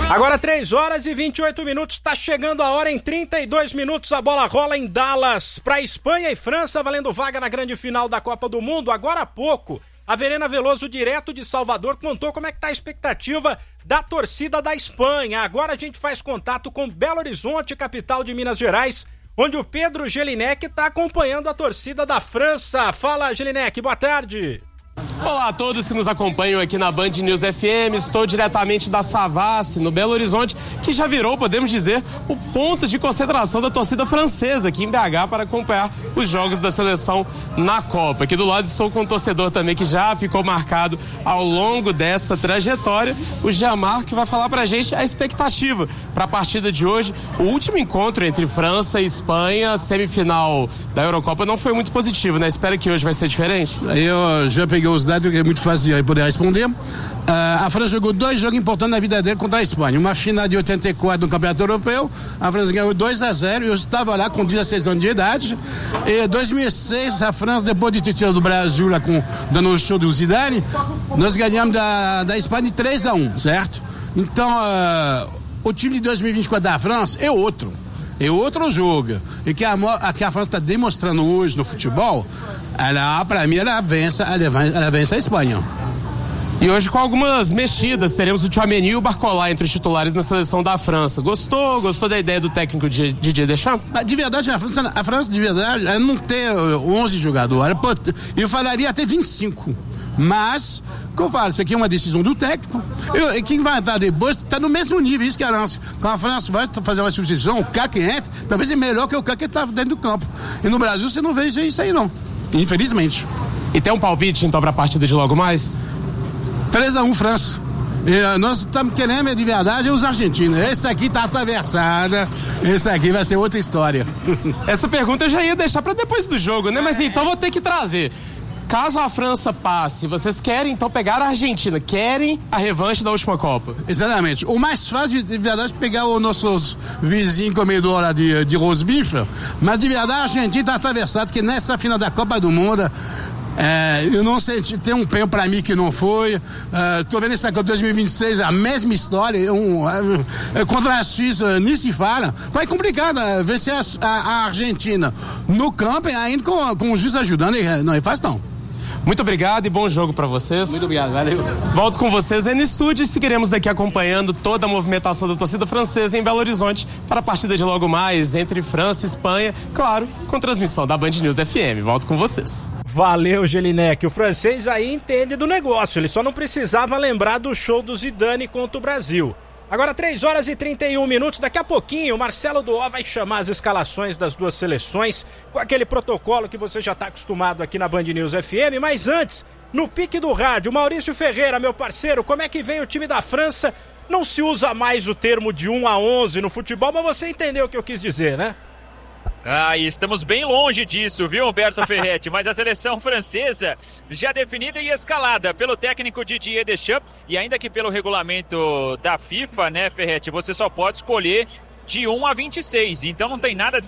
Agora 3 horas e 28 minutos, está chegando a hora. Em 32 minutos a bola rola em Dallas para Espanha e França, valendo vaga na grande final da Copa do Mundo. Agora há pouco, a Verena Veloso, direto de Salvador, contou como é que tá a expectativa da torcida da Espanha. Agora a gente faz contato com Belo Horizonte, capital de Minas Gerais, onde o Pedro Gelinek está acompanhando a torcida da França. Fala, Gelinek, boa tarde. Olá a todos que nos acompanham aqui na Band News FM. Estou diretamente da Savassi, no Belo Horizonte, que já virou, podemos dizer, o ponto de concentração da torcida francesa aqui em BH para acompanhar os jogos da seleção na Copa. Aqui do lado estou com um torcedor também que já ficou marcado ao longo dessa trajetória, o Giamar, que vai falar pra gente a expectativa para a partida de hoje. O último encontro entre França e Espanha, semifinal da Eurocopa, não foi muito positivo, né? Espero que hoje vai ser diferente. Eu já peguei os dados, que é muito fácil de poder responder. A França jogou 2 jogos importantes na vida dele contra a Espanha. Uma final de 84 no Campeonato Europeu. A França ganhou 2-0. Eu estava lá com 16 anos de idade. E em 2006, a França, depois de ter tirado do Brasil, lá dando o show do Zidane, nós ganhamos da Espanha de 3-1, certo? Então, o time de 2024 da França é outro. É outro jogo. E que a França está demonstrando hoje no futebol, para mim, ela vence a Espanha. E hoje, com algumas mexidas, teremos o Tchouaméni e o Barcola entre os titulares na seleção da França. Gostou da ideia do técnico Didier Deschamps? De verdade, a França de verdade, ela não tem 11 jogadores. Eu falaria até 25. Mas, como eu falo, isso aqui é uma decisão do técnico. E quem vai estar depois está no mesmo nível. Isso que a França. Quando a França vai fazer uma substituição, o cara que entra, talvez é melhor que o cara que está dentro do campo. E no Brasil você não vê isso aí, não. Infelizmente. E tem um palpite, então, para a partida de logo mais? 3-1 França. E nós estamos querendo, de verdade, os argentinos. Esse aqui tá atravessada. Esse aqui vai ser outra história. Essa pergunta eu já ia deixar para depois do jogo, né? Mas então vou ter que trazer. Caso a França passe, vocês querem então pegar a Argentina? Querem a revanche da última Copa? Exatamente. O mais fácil, de verdade, é pegar os nossos vizinhos comedores lá de rosbife. Mas, de verdade, a Argentina está atravessada, que nessa final da Copa do Mundo, eu não senti, tem um pênalti para mim que não foi. Tô vendo essa Copa 2026, a mesma história. Contra a Suíça, nem se fala. Vai complicado vencer a Argentina no campo, ainda com o juiz ajudando. Não é fácil, não. Muito obrigado e bom jogo para vocês. Muito obrigado, valeu. Volto com vocês aí no estúdio e seguiremos daqui acompanhando toda a movimentação da torcida francesa em Belo Horizonte para a partida de logo mais entre França e Espanha, claro, com transmissão da Band News FM. Volto com vocês. Valeu, Gelinek. O francês aí entende do negócio, ele só não precisava lembrar do show do Zidane contra o Brasil. Agora 3 horas e 31 minutos, daqui a pouquinho o Marcelo Duó vai chamar as escalações das duas seleções com aquele protocolo que você já está acostumado aqui na Band News FM, mas antes, no pique do rádio, Maurício Ferreira, meu parceiro, como é que vem o time da França? Não se usa mais o termo de 1-11 no futebol, mas você entendeu o que eu quis dizer, né? Estamos bem longe disso, viu, Humberto Ferretti? Mas a seleção francesa já definida e escalada pelo técnico Didier Deschamps, e ainda que pelo regulamento da FIFA, né, Ferretti, você só pode escolher de 1 a 26, então não tem nada de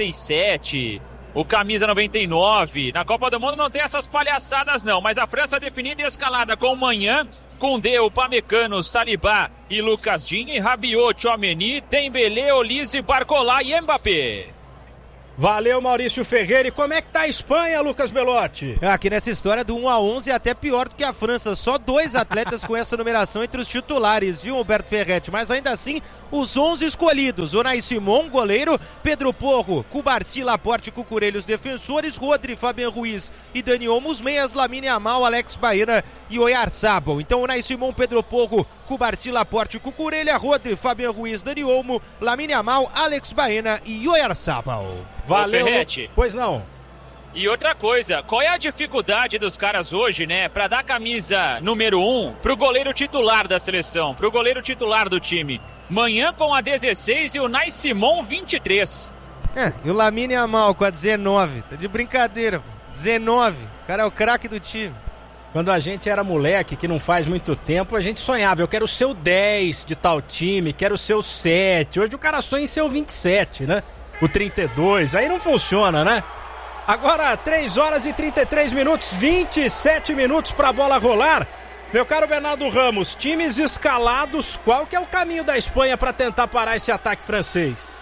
77, o camisa 99, na Copa do Mundo não tem essas palhaçadas não, mas a França definida e escalada com Manhã, Koundé, Upamecano, Saliba e Lucas Digne, Rabiot, Tchouaméni, Dembélé, Olise, Barcola e Mbappé. Valeu, Maurício Ferreira. E como é que tá a Espanha, Lucas Belotti? Aqui nessa história do 1-11 é até pior do que a França. Só 2 atletas com essa numeração entre os titulares, viu, Humberto Ferretti? Mas ainda assim, os 11 escolhidos. Unai Simon, goleiro. Pedro Porro, Cubarsí, Laporte, Cucurella, os defensores. Rodri, Fabian Ruiz e Dani Olmo, os meias. Lamine Yamal, Alex Baena e Oyarzabal. Então, Unai Simon, Pedro Porro, Cubarsí, Laporte, Cucurella, Rodri, Fabian Ruiz, Dani Olmo, Lamine Yamal, Alex Baena e Oyarzabal. Valeu, pois não. E outra coisa, qual é a dificuldade dos caras hoje, né, pra dar camisa número 1 pro goleiro titular da seleção, pro goleiro titular do time? Manhã com a 16 e o Unai Simon 23. E o Lamine Yamal com a 19, tá de brincadeira, 19, o cara é o craque do time. Quando a gente era moleque, que não faz muito tempo, a gente sonhava, eu quero ser o 10 de tal time, quero ser o 7, hoje o cara sonha em ser o 27, né? O 32, aí não funciona, né? Agora 3 horas e 33 minutos, 27 minutos pra bola rolar. Meu caro Bernardo Ramos, times escalados, qual que é o caminho da Espanha para tentar parar esse ataque francês?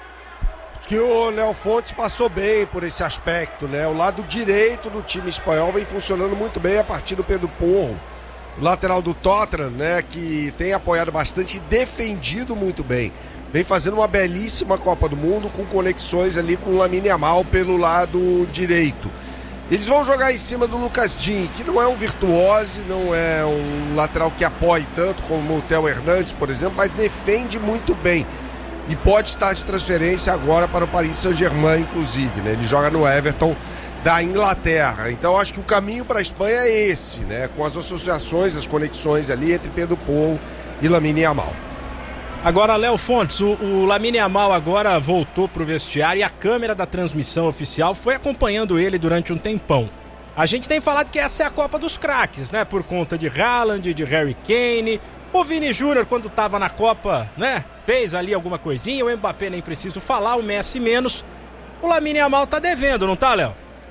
Que o Léo Fontes passou bem por esse aspecto, né? O lado direito do time espanhol vem funcionando muito bem a partir do Pedro Porro, o lateral do Tottenham, né? Que tem apoiado bastante e defendido muito bem. Vem fazendo uma belíssima Copa do Mundo com conexões ali com o Lamine Yamal pelo lado direito. Eles vão jogar em cima do Lucas Digne, que não é um virtuose, não é um lateral que apoie tanto como o Theo Hernandes, por exemplo, mas defende muito bem. E pode estar de transferência agora para o Paris Saint-Germain, inclusive, né? Ele joga no Everton da Inglaterra. Então acho que o caminho para a Espanha é esse, né? Com as associações, as conexões ali entre Pedro Porro e Lamine Yamal. Agora, Léo Fontes, o Lamine Yamal agora voltou pro vestiário e a câmera da transmissão oficial foi acompanhando ele durante um tempão. A gente tem falado que essa é a Copa dos Craques, né? Por conta de Haaland, de Harry Kane. O Vini Júnior, quando estava na Copa, né? Fez ali alguma coisinha, o Mbappé nem preciso falar, o Messi menos. O Lamine Yamal tá devendo, não tá, Léo?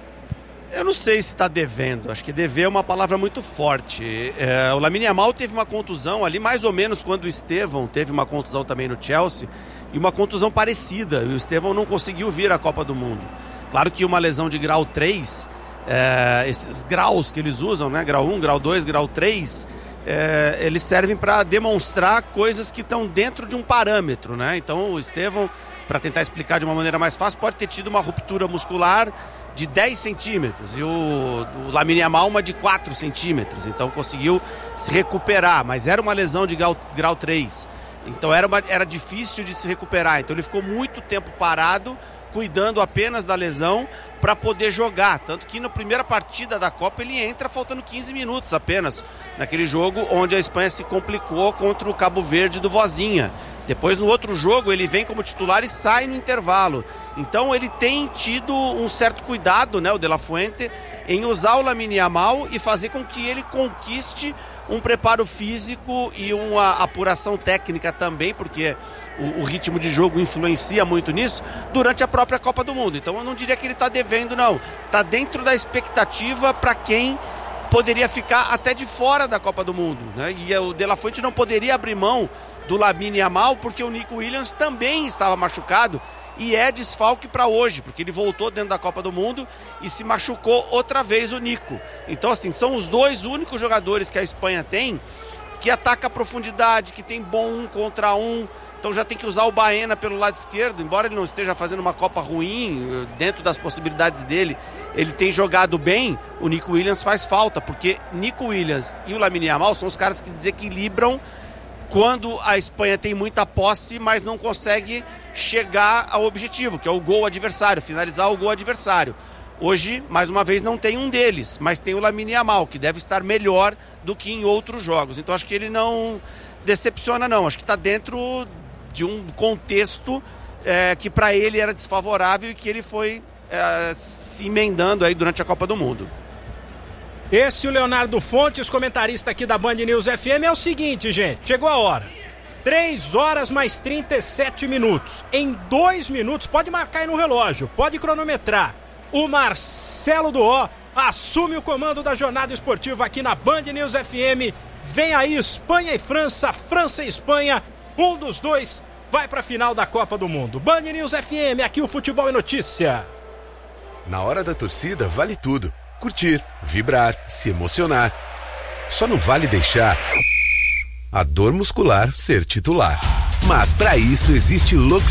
Eu não sei se tá devendo, acho que dever é uma palavra muito forte. O Lamine Yamal teve uma contusão ali, mais ou menos quando o Estevão teve uma contusão também no Chelsea, e uma contusão parecida, e o Estevão não conseguiu vir à Copa do Mundo. Claro que uma lesão de grau 3, esses graus que eles usam, né? Grau 1, grau 2, grau 3... eles servem para demonstrar coisas que estão dentro de um parâmetro, né? Então o Estevão, para tentar explicar de uma maneira mais fácil, pode ter tido uma ruptura muscular de 10 centímetros e o Lamine Yamal uma de 4 centímetros, então conseguiu se recuperar, mas era uma lesão de grau 3, então era difícil de se recuperar, então ele ficou muito tempo parado, cuidando apenas da lesão para poder jogar, tanto que na primeira partida da Copa ele entra faltando 15 minutos apenas, naquele jogo onde a Espanha se complicou contra o Cabo Verde do Vozinha. Depois no outro jogo ele vem como titular e sai no intervalo, então ele tem tido um certo cuidado, né, o De La Fuente, em usar o Lamine Yamal e fazer com que ele conquiste um preparo físico e uma apuração técnica também, porque o ritmo de jogo influencia muito nisso durante a própria Copa do Mundo. Então eu não diria que ele está devendo, não. Está dentro da expectativa para quem poderia ficar até de fora da Copa do Mundo, né? E o De La Fuente não poderia abrir mão do Lamine Yamal porque o Nico Williams também estava machucado e é desfalque para hoje, porque ele voltou dentro da Copa do Mundo e se machucou outra vez o Nico. Então assim, são os dois únicos jogadores que a Espanha tem que ataca a profundidade, que tem bom 1 contra 1. Então já tem que usar o Baena pelo lado esquerdo, embora ele não esteja fazendo uma Copa ruim, dentro das possibilidades dele, ele tem jogado bem, o Nico Williams faz falta, porque Nico Williams e o Lamine Yamal são os caras que desequilibram quando a Espanha tem muita posse, mas não consegue chegar ao objetivo, que é o gol adversário, finalizar o gol adversário. Hoje, mais uma vez, não tem um deles, mas tem o Lamine Yamal, que deve estar melhor do que em outros jogos. Então acho que ele não decepciona, não. Acho que está dentro de um contexto que para ele era desfavorável e que ele foi se emendando aí durante a Copa do Mundo. Esse é o Leonardo Fontes, comentarista aqui da Band News FM. É o seguinte, gente, chegou a hora. 3 horas mais 37 minutos. Em 2 minutos, pode marcar aí no relógio, pode cronometrar. O Marcelo Duó assume o comando da jornada esportiva aqui na Band News FM. Vem aí Espanha e França, França e Espanha. Um dos dois vai para a final da Copa do Mundo. Band News FM, aqui o futebol é notícia. Na hora da torcida vale tudo. Curtir, vibrar, se emocionar. Só não vale deixar a dor muscular ser titular. Mas para isso existe Lux